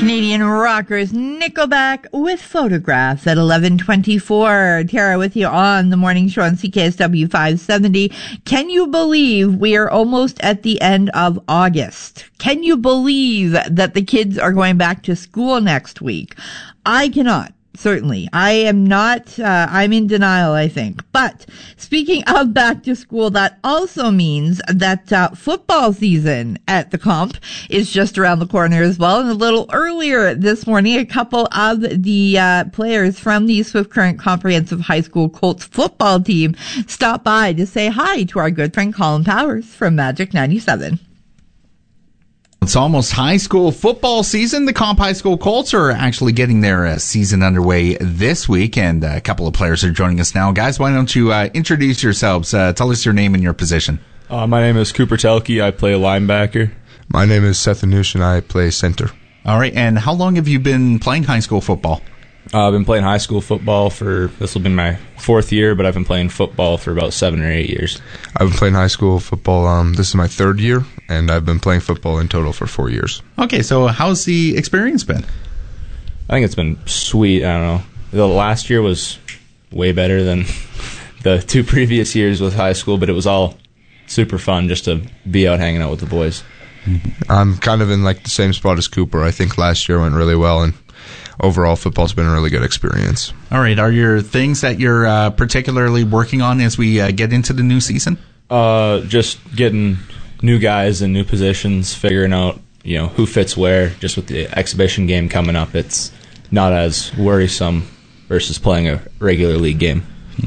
Canadian rockers Nickelback with Photographs at 11:24. Tara with you on the morning show on CKSW 570. Can you believe we are almost at the end of August? Can you believe that the kids are going back to school next week? I cannot. Certainly. I am not, I'm in denial, I think. But speaking of back to school, that also means that football season at the Comp is just around the corner as well. And a little earlier this morning, a couple of the players from the Swift Current Comprehensive High School Colts football team stopped by to say hi to our good friend Colin Powers from Magic 97. It's almost high school football season. The Comp High School Colts are actually getting their season underway this week, and a couple of players are joining us now. Guys, why don't you introduce yourselves? Tell us your name and your position. My name is Cooper Telke. I play linebacker. My name is Seth Anush, and I play center. All right, and how long have you been playing high school football? I've been playing high school football this will be my 4th year, but I've been playing football for about 7 or 8 years. I've been playing high school football, this is my 3rd year, and I've been playing football in total for 4 years. Okay, so how's the experience been? I think it's been sweet. I don't know. The last year was way better than the 2 previous years with high school, but it was all super fun just to be out hanging out with the boys. I'm kind of in like the same spot as Cooper. I think last year went really well, and overall, football's been a really good experience. All right. Are there things that you're particularly working on as we get into the new season? Just getting new guys in new positions, figuring out who fits where. Just with the exhibition game coming up, it's not as worrisome versus playing a regular league game.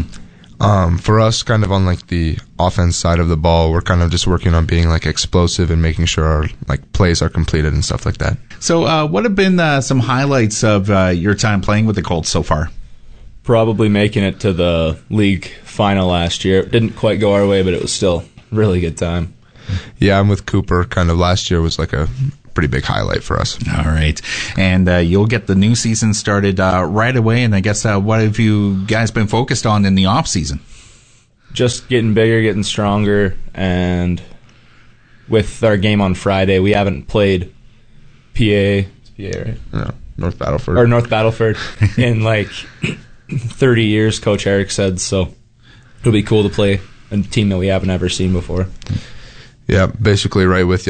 For us, kind of on like the offense side of the ball, we're kind of just working on being like explosive and making sure our like plays are completed and stuff like that. So, what have been some highlights of your time playing with the Colts so far? Probably making it to the league final last year. It didn't quite go our way, but it was still a really good time. Yeah, I'm with Cooper. Kind of last year was like a pretty big highlight for us. All right. And you'll get the new season started right away. And I guess what have you guys been focused on in the off season? Just getting bigger, getting stronger. And with our game on Friday, we haven't played PA, right? No, North Battleford. Or North Battleford in like 30 years, Coach Eric said. So it'll be cool to play a team that we haven't ever seen before. Yeah, basically right with you.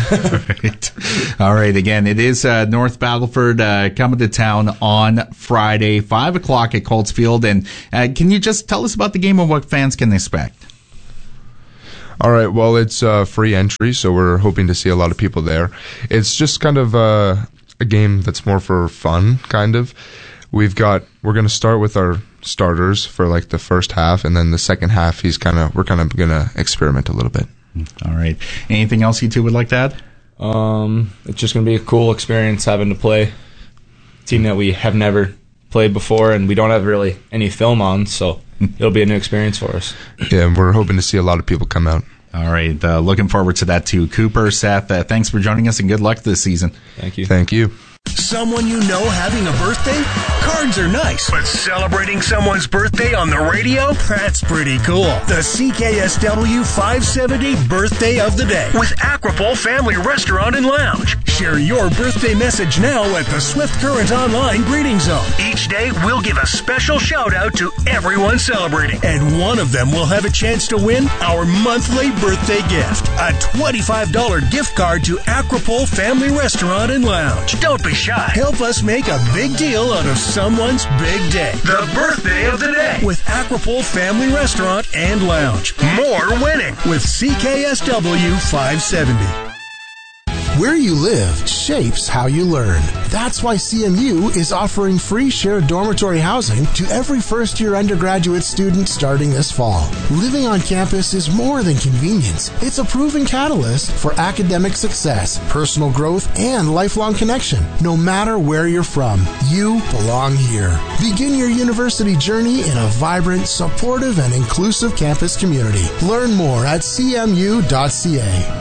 All right. Again, it is North Battleford coming to town on Friday, 5 o'clock at Colts Field. And can you just tell us about the game and what fans can expect? All right. Well, it's free entry, so we're hoping to see a lot of people there. It's just kind of a game that's more for fun, kind of. We're going to start with our starters for like the first half, and then the second half we're kind of going to experiment a little bit. All right. Anything else you two would like to add? It's just going to be a cool experience having to play a team that we have never played before, and we don't have really any film on, so it'll be a new experience for us. Yeah, and we're hoping to see a lot of people come out. All right. Looking forward to that too. Cooper, Seth, thanks for joining us, and good luck this season. Thank you. Thank you. Someone you know having a birthday? Cards are nice, but celebrating someone's birthday on the radio? That's pretty cool. The CKSW 570 Birthday of the Day with Aquapole Family Restaurant and Lounge. Share your birthday message now at the Swift Current Online Greeting Zone. Each day, we'll give a special shout out to everyone celebrating, and one of them will have a chance to win our monthly birthday gift, a $25 gift card to Aquapole Family Restaurant and Lounge. Don't be shy. Help us make a big deal out of someone's big day. The Birthday of the Day with Aquapole Family Restaurant and Lounge. More winning with CKSW 570. Where you live shapes how you learn. That's why CMU is offering free shared dormitory housing to every first-year undergraduate student starting this fall. Living on campus is more than convenience. It's a proven catalyst for academic success, personal growth, and lifelong connection. No matter where you're from, you belong here. Begin your university journey in a vibrant, supportive, and inclusive campus community. Learn more at cmu.ca.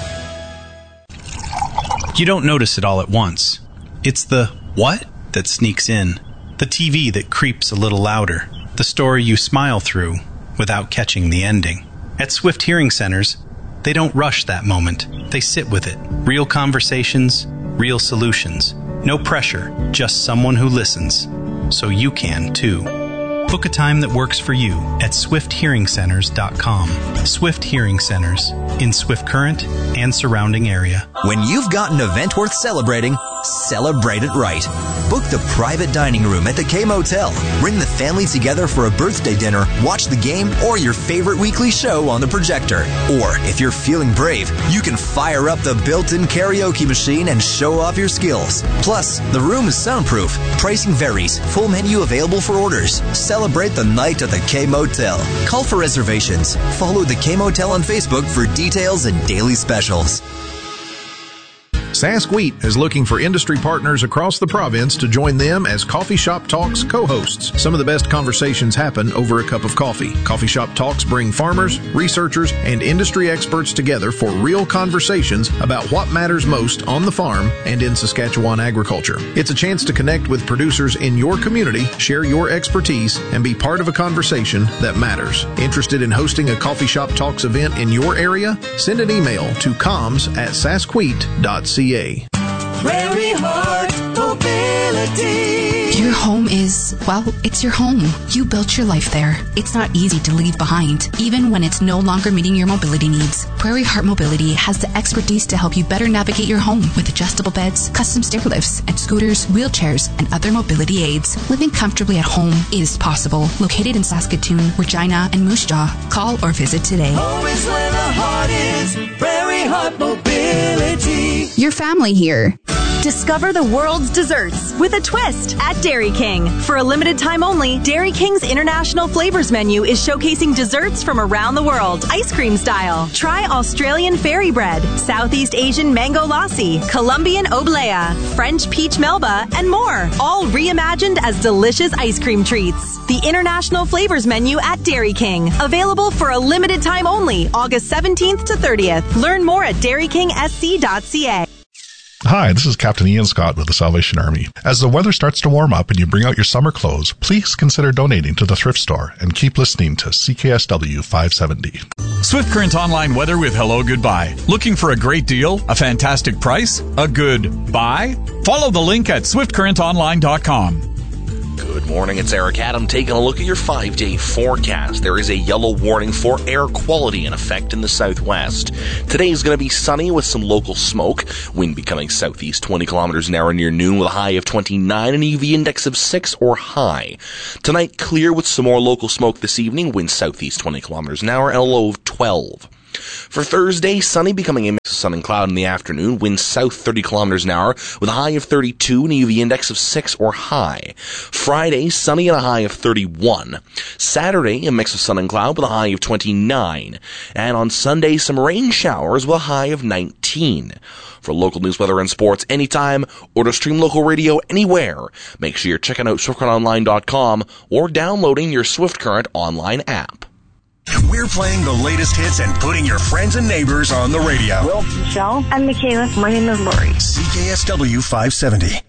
You don't notice it all at once. It's the what that sneaks in, the TV that creeps a little louder, the story you smile through without catching the ending. At Swift Hearing Centers, they don't rush that moment. They sit with it. Real conversations, real solutions. No pressure, just someone who listens. So you can too. Book a time that works for you at swifthearingcenters.com. Swift Hearing Centers in Swift Current and surrounding area. When you've got an event worth celebrating, celebrate it right. Book the private dining room at the K Motel. Bring the family together for a birthday dinner, watch the game, or your favorite weekly show on the projector. Or, if you're feeling brave, you can fire up the built-in karaoke machine and show off your skills. Plus, the room is soundproof. Pricing varies. Full menu available for orders. Celebrate the night at the K Motel. Call for reservations. Follow the K Motel on Facebook for details and daily specials. Sask Wheat is looking for industry partners across the province to join them as Coffee Shop Talks co-hosts. Some of the best conversations happen over a cup of coffee. Coffee Shop Talks bring farmers, researchers, and industry experts together for real conversations about what matters most on the farm and in Saskatchewan agriculture. It's a chance to connect with producers in your community, share your expertise, and be part of a conversation that matters. Interested in hosting a Coffee Shop Talks event in your area? Send an email to comms@saskwheat.ca. Prairie Heart Mobility. Your home is, well, it's your home. You built your life there. It's not easy to leave behind, even when it's no longer meeting your mobility needs. Prairie Heart Mobility has the expertise to help you better navigate your home with adjustable beds, custom stair lifts, and scooters, wheelchairs, and other mobility aids. Living comfortably at home is possible. Located in Saskatoon, Regina, and Moose Jaw. Call or visit today. Home is where the heart is. Prairie Heart Mobility. Your family here. Discover the world's desserts with a twist at Dairy King. For a limited time only, Dairy King's International Flavors menu is showcasing desserts from around the world, ice cream style. Try Australian fairy bread, Southeast Asian mango lassi, Colombian oblea, French peach melba, and more. All reimagined as delicious ice cream treats. The International Flavors menu at Dairy King. Available for a limited time only, August 17th to 30th. Learn more at dairykingsc.ca. Hi, this is Captain Ian Scott with the Salvation Army. As the weather starts to warm up and you bring out your summer clothes, please consider donating to the thrift store and keep listening to CKSW 570. Swift Current Online weather with Hello Goodbye. Looking for a great deal, a fantastic price, a good buy? Follow the link at swiftcurrentonline.com. Good morning, it's Eric Adam taking a look at your 5-day forecast. There is a yellow warning for air quality in effect in the southwest. Today is going to be sunny with some local smoke. Wind becoming southeast 20 kilometers an hour near noon with a high of 29 and UV index of 6 or high. Tonight, clear with some more local smoke this evening. Wind southeast 20 kilometers an hour and a low of 12. For Thursday, sunny becoming a mix of sun and cloud in the afternoon. Wind south 30 kilometers an hour with a high of 32 and a UV index of 6 or high. Friday, sunny and a high of 31. Saturday, a mix of sun and cloud with a high of 29. And on Sunday, some rain showers with a high of 19. For local news, weather, and sports anytime, or to stream local radio anywhere, make sure you're checking out SwiftCurrentOnline.com or downloading your Swift Current online app. We're playing the latest hits and putting your friends and neighbors on the radio. Will, Michelle, and Michaela. My name is Lori. CKSW 570.